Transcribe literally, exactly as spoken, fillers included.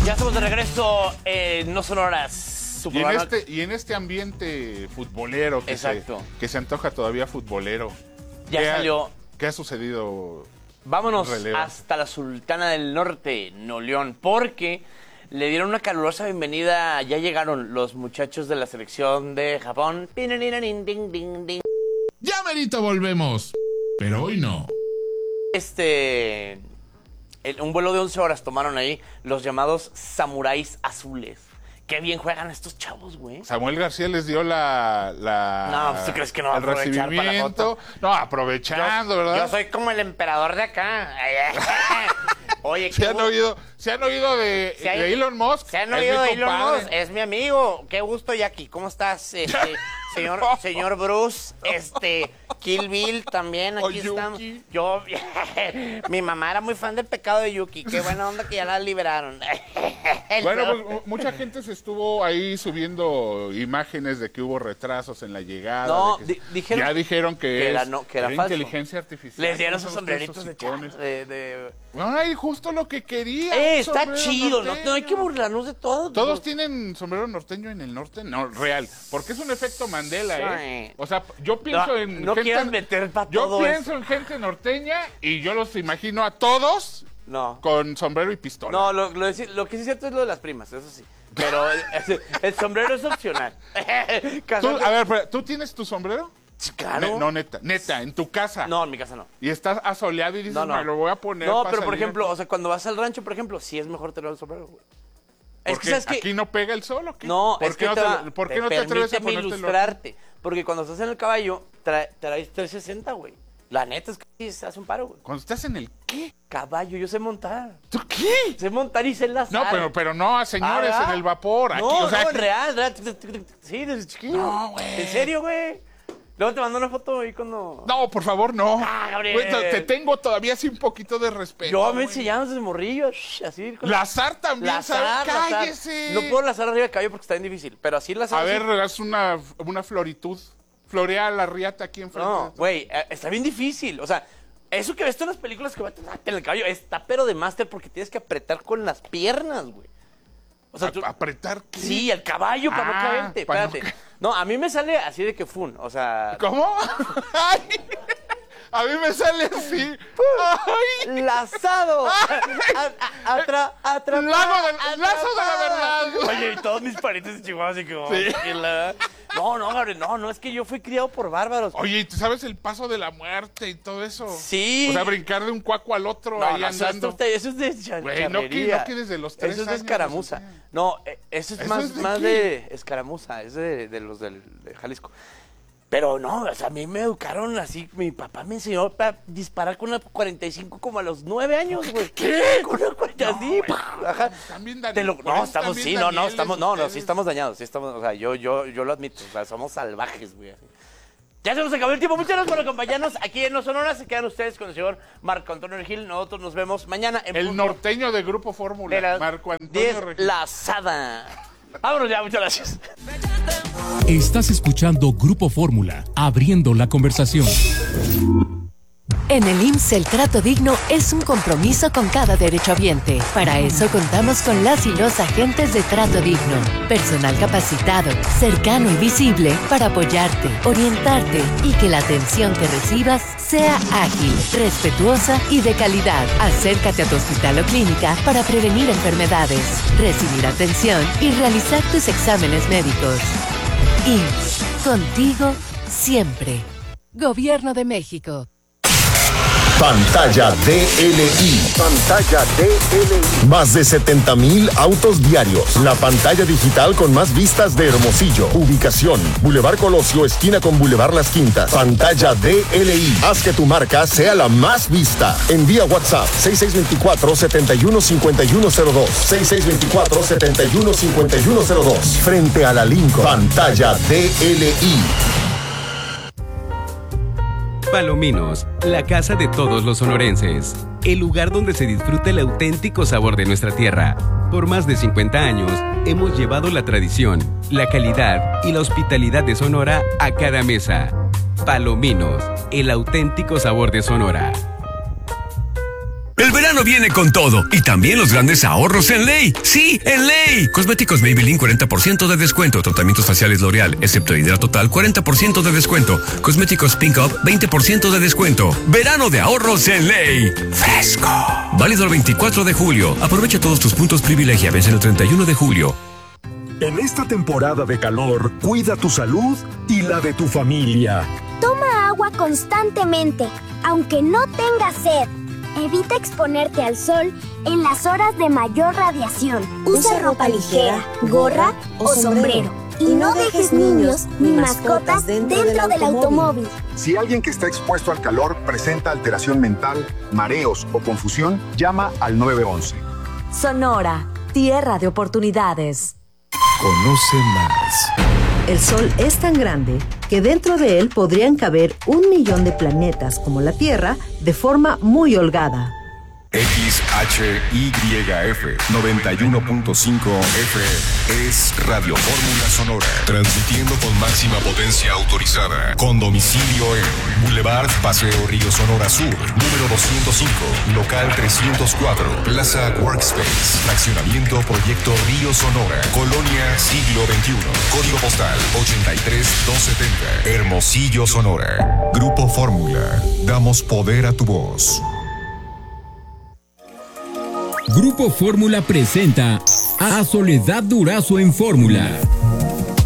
Ya estamos de regreso en No Sonoras. Y en, este, y en este ambiente futbolero que se, que se antoja todavía futbolero. Ya ¿Qué salió. Ha, ¿Qué ha sucedido? Vámonos hasta la Sultana del Norte, Nuevo León, porque le dieron una calurosa bienvenida. Ya llegaron los muchachos de la selección de Japón. Ya merito volvemos, pero hoy no. Este... El, un vuelo de once horas tomaron ahí los llamados samuráis azules. Qué bien juegan estos chavos, güey. Samuel García les dio la... la no, pues, ¿tú crees que no va a aprovechar para la foto? No, aprovechando, yo, ¿verdad? Yo soy como el emperador de acá. Oye, ¿Se han, oído, ¿Se han oído de, ¿Se hay, de Elon Musk? ¿Se han oído de Elon Musk? Es mi amigo. Qué gusto, Jackie. ¿Cómo estás, este, señor, señor Bruce? Este, Kill Bill también. Aquí oh, estamos. Yo, mi mamá era muy fan del Pecado de Yuki. Qué buena onda que ya la liberaron. Bueno, pues mucha gente se estuvo ahí subiendo imágenes de que hubo retrasos en la llegada. No, de que, dijeron, ya dijeron que, que es, era, no, que era, era falso. Inteligencia artificial. Les dieron esos sombreritos de, de, de... Ay, justo lo que quería. Eh, está chido, no, no hay que burlarnos de todo. ¿Todos tienen sombrero norteño en el norte? No, real. Porque es un efecto Mandela, ¿eh? O sea, yo pienso no, en no gente... meter para yo todo pienso eso. en gente norteña y yo los imagino a todos no. con sombrero y pistola. No, lo, lo, lo que sí es cierto es lo de las primas, eso sí. Pero el, el sombrero es opcional. ¿Tú, a ver, pero, ¿tú tienes tu sombrero? Sí, claro. Ne, no, neta, neta, en tu casa. No, en mi casa no. Y estás asoleado y dices, no, no. me lo voy a poner. No, pero por ejemplo, aquí. O sea, cuando vas al rancho, por ejemplo, sí es mejor tener el sombrero, güey. Es que, ¿sabes qué? ¿Aquí no pega el sol o qué? No, ¿Por es qué que no te, te, ¿por qué te no te atreves a ponértelo? Ilustrarte, porque cuando estás en el caballo, tra traes trescientos sesenta, güey. La neta es que se hace un paro, güey. ¿Cuando estás en el qué? Caballo, yo sé montar. ¿Tú qué? Sé montar y sé enlazar. No, pero, pero no a señores ah, en el vapor. Aquí, no, o sea, no, aquí... real, real. Sí, desde chiquillo. No, güey. ¿En serio, güey? Luego te mando una foto ahí cuando... No, por favor, no. Ah, Gabriel. Güey, te tengo todavía así un poquito de respeto. Yo me enseñaba desde morrillo, así. Con... Lazar también, lazar, ¿sabes? Cállese. No puedo lazar arriba del caballo porque está bien difícil, pero así lazar. A ver, así... haz una, una floritud. Florea la riata aquí enfrente. No, güey, está bien difícil. O sea, eso que ves tú en las películas que va en el caballo está pero de máster porque tienes que apretar con las piernas, güey. O sea, tú... ¿apretar qué? Sí, el caballo para ah, no caerte. Espérate. No... no, a mí me sale así de que fun, o sea... ¿Cómo? Ay, a mí me sale así. Ay. Lazado. Atra, atrapado. Lazo de la verdad. Oye, y todos mis parientes de Chihuahua así como... Sí. La... No, no, Gabriel, no, no, es que yo fui criado por bárbaros. Oye, ¿y tú sabes el paso de la muerte y todo eso? Sí. O sea, brincar de un cuaco al otro no, ahí no, andando. Eso, eso es de charrería. No, que, no que desde los tres Eso es de años, escaramuza. No, eso es ¿Eso más, es de, más de escaramuza, es de, de los del, de Jalisco. Pero no, o sea, a mí me educaron así, mi papá me enseñó a disparar con una cuarenta y cinco como a los nueve años, güey. ¿Qué? Con una cuarenta y cinco, no, ajá. También lo, no, estamos, sí, no, no, estamos, no, no, sí estamos dañados, sí estamos, o sea, yo, yo, yo lo admito, o sea, somos salvajes, güey. Ya se nos acabó el tiempo, muchas gracias por acompañarnos aquí en No Sonoras, se quedan ustedes con el señor Marco Antonio Regil, nosotros nos vemos mañana en el punto norteño de Grupo Fórmula, Marco Antonio Regil. Lazada. Vámonos ya, muchas gracias. Estás escuchando Grupo Fórmula, abriendo la conversación. En el I M S S el trato digno es un compromiso con cada derechohabiente. Para eso contamos con las y los agentes de trato digno. Personal capacitado, cercano y visible para apoyarte, orientarte y que la atención que recibas sea ágil, respetuosa y de calidad. Acércate a tu hospital o clínica para prevenir enfermedades, recibir atención y realizar tus exámenes médicos. I M S S, contigo siempre. Gobierno de México. Pantalla D L I. Pantalla D L I. Más de setenta mil autos diarios. La pantalla digital con más vistas de Hermosillo. Ubicación: Boulevard Colosio, esquina con Boulevard Las Quintas. Pantalla D L I. Haz que tu marca sea la más vista. Envía WhatsApp seis seis dos cuatro, siete uno cinco uno cero dos. seis seis dos cuatro, siete uno cinco uno cero dos. Frente a la Lincoln. Pantalla D L I. Palominos, la casa de todos los sonorenses. El lugar donde se disfruta el auténtico sabor de nuestra tierra. Por más de cincuenta años, hemos llevado la tradición, la calidad y la hospitalidad de Sonora a cada mesa. Palominos, el auténtico sabor de Sonora. El verano viene con todo y también los grandes ahorros en Ley. ¡Sí, en Ley! Cosméticos Maybelline cuarenta por ciento de descuento. Tratamientos faciales L'Oreal, excepto Hidratotal, cuarenta por ciento de descuento. Cosméticos Pink Up, veinte por ciento de descuento. Verano de ahorros en Ley. ¡Fresco! Válido el veinticuatro de julio. Aprovecha todos tus puntos privilegia. Vence el treinta y uno de julio. En esta temporada de calor, cuida tu salud y la de tu familia. Toma agua constantemente, aunque no tengas sed. Evita exponerte al sol en las horas de mayor radiación. Usa ropa ligera, gorra o sombrero. Y no dejes niños ni mascotas dentro del automóvil. Si alguien que está expuesto al calor presenta alteración mental, mareos o confusión, llama al nueve once. Sonora, tierra de oportunidades. Conoce más. El Sol es tan grande que dentro de él podrían caber un millón de planetas como la Tierra de forma muy holgada. X H Y F noventa y uno punto cinco F M es Radio Fórmula Sonora, transmitiendo con máxima potencia autorizada, con domicilio en Boulevard Paseo Río Sonora Sur, número doscientos cinco, local trescientos cuatro, Plaza Workspace, fraccionamiento Proyecto Río Sonora, Colonia Siglo veintiuno, código postal ochenta y tres doscientos setenta, Hermosillo, Sonora. Grupo Fórmula, damos poder a tu voz. Grupo Fórmula presenta a Soledad Durazo en Fórmula.